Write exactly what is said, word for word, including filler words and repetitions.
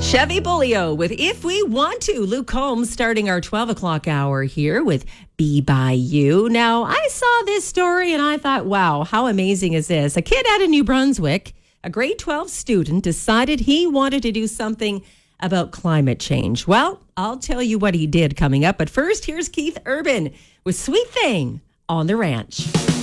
Chevy Bulio with If We Want To. Luke Combs starting our twelve o'clock hour here with Be By You. Now, I saw this story and I thought, wow, how amazing is this? A kid out of New Brunswick, a grade twelve student, decided he wanted to do something about climate change. Well, I'll tell you what he did coming up. But first, here's Keith Urban with Sweet Thing on the Ranch.